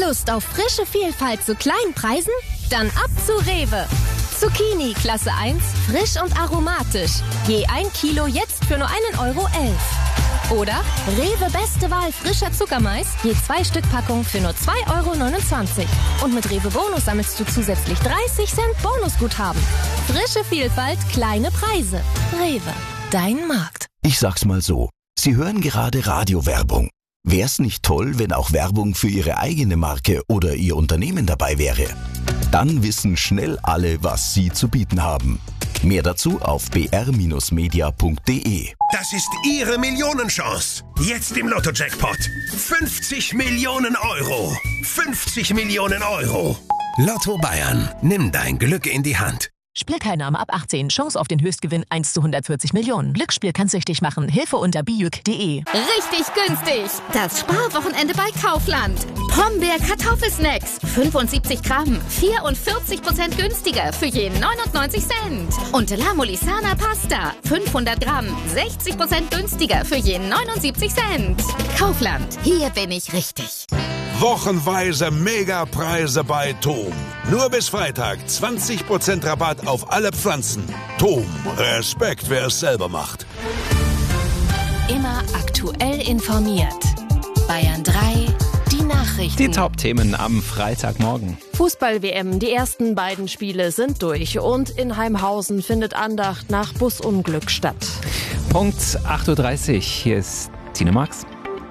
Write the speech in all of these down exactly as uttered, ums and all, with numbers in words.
Lust auf frische Vielfalt zu kleinen Preisen? Dann ab zu Rewe. Zucchini Klasse eins, frisch und aromatisch. Je ein Kilo jetzt für nur einen Euro elf. Oder Rewe Beste Wahl frischer Zuckermais, je zwei Stück Packung für nur zwei Euro neunundzwanzig. Und mit Rewe Bonus sammelst du zusätzlich dreißig Cent Bonusguthaben. Frische Vielfalt, kleine Preise. Rewe, dein Markt. Ich sag's mal so, Sie hören gerade Radiowerbung. Wär's nicht toll, wenn auch Werbung für Ihre eigene Marke oder Ihr Unternehmen dabei wäre? Dann wissen schnell alle, was Sie zu bieten haben. Mehr dazu auf b r media punkt d e. Das ist Ihre Millionenchance. Jetzt im Lotto-Jackpot. fünfzig Millionen Euro. fünfzig Millionen Euro. Lotto Bayern. Nimm dein Glück in die Hand. Spielteilnahme ab achtzehn. Chance auf den Höchstgewinn eins zu hundertvierzig Millionen. Glücksspiel kann süchtig machen. Hilfe unter bijuk punkt de. Richtig günstig. Das Sparwochenende bei Kaufland. Pombeer Kartoffelsnacks. fünfundsiebzig Gramm. vierundvierzig Prozent günstiger für je neunundneunzig Cent. Und La Molisana Pasta. fünfhundert Gramm. sechzig Prozent günstiger für je neunundsiebzig Cent. Kaufland. Hier bin ich richtig. Wochenweise Megapreise bei Tom. Nur bis Freitag zwanzig Prozent Rabatt auf alle Pflanzen. Tom, Respekt, wer es selber macht. Immer aktuell informiert. Bayern drei, die Nachrichten. Die Top-Themen am Freitagmorgen. Fußball-W M, die ersten beiden Spiele sind durch und in Heimhausen findet Andacht nach Busunglück statt. Punkt acht Uhr dreißig, hier ist Tine Marx.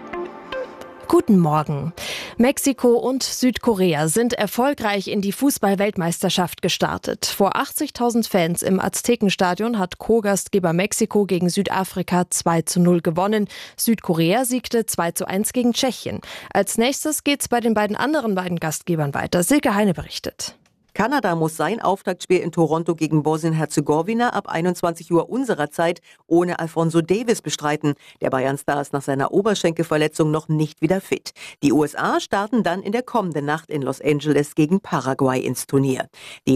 Guten Morgen. Mexiko und Südkorea sind erfolgreich in die Fußball-Weltmeisterschaft gestartet. Vor achtzigtausend Fans im Aztekenstadion hat Co-Gastgeber Mexiko gegen Südafrika zwei zu null gewonnen. Südkorea siegte zwei zu eins gegen Tschechien. Als nächstes geht's bei den beiden anderen beiden Gastgebern weiter. Silke Heine berichtet. Kanada muss sein Auftaktspiel in Toronto gegen Bosnien-Herzegowina ab einundzwanzig Uhr unserer Zeit ohne Alphonso Davies bestreiten. Der Bayern-Star ist nach seiner Oberschenkelverletzung noch nicht wieder fit. Die U S A starten dann in der kommenden Nacht in Los Angeles gegen Paraguay ins Turnier. Die